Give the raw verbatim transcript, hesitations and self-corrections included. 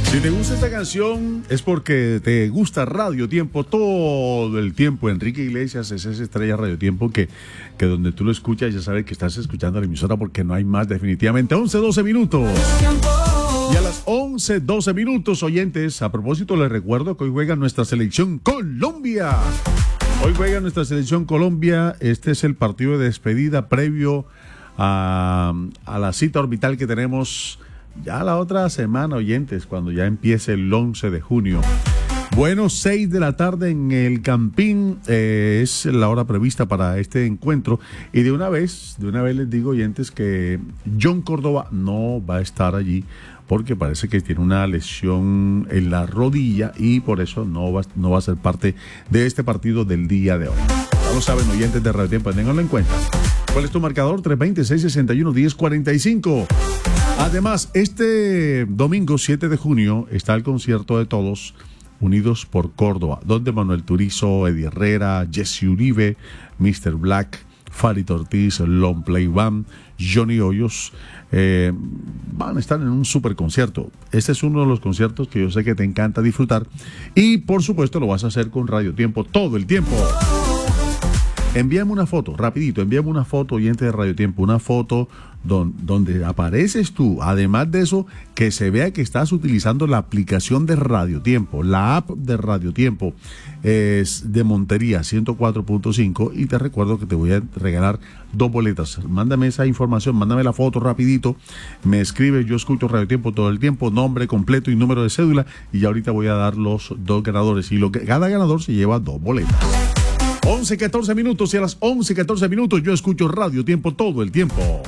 Si te gusta esta canción es porque te gusta Radio Tiempo todo el tiempo. Enrique Iglesias es esa estrella Radio Tiempo que, que donde tú lo escuchas ya sabes que estás escuchando la emisora porque no hay más definitivamente. once, doce minutos. Y a las once, doce minutos, oyentes, a propósito les recuerdo que hoy juega nuestra selección Colombia. Hoy juega nuestra selección Colombia. Este es el partido de despedida previo a, a la cita orbital que tenemos ya la otra semana, oyentes, cuando ya empiece el once de junio. Bueno, seis de la tarde en el Campín eh, es la hora prevista para este encuentro. Y de una vez, de una vez les digo, oyentes, que John Córdoba no va a estar allí porque parece que tiene una lesión en la rodilla y por eso no va, no va a ser parte de este partido del día de hoy. Ya lo saben, oyentes de Radio Tiempo, ténganlo en cuenta. ¿Cuál es tu marcador? tres veinte, seiscientos sesenta y uno, diez cuarenta y cinco. Además, este domingo siete de junio está el concierto de todos Unidos por Córdoba, donde Manuel Turizo, Eddie Herrera, Jesse Uribe, mister Black, Farid Ortiz, Long Play Band, Johnny Hoyos eh, van a estar en un super concierto. Este es uno de los conciertos que yo sé que te encanta disfrutar y por supuesto lo vas a hacer con Radio Tiempo todo el tiempo. Envíame una foto, rapidito, envíame una foto, oyente de Radio Tiempo, una foto don, donde apareces tú. Además de eso, que se vea que estás utilizando la aplicación de Radio Tiempo, la app de Radio Tiempo, es de Montería ciento cuatro punto cinco y te recuerdo que te voy a regalar dos boletas. Mándame esa información, mándame la foto rapidito, me escribes, yo escucho Radio Tiempo todo el tiempo, nombre completo y número de cédula y ya ahorita voy a dar los dos ganadores y lo que cada ganador se lleva dos boletas. once, catorce minutos y a las once, catorce minutos yo escucho Radio Tiempo todo el tiempo.